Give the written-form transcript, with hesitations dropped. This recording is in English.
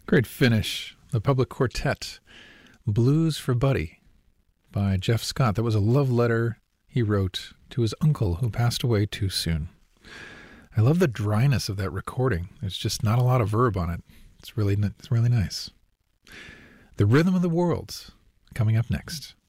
Great finish. The Public Quartet, Blues for Buddy by Jeff Scott. That was a love letter he wrote to his uncle who passed away too soon. I love the dryness of that recording. There's just not a lot of verb on it. It's really nice. The Rhythm of the World coming up next.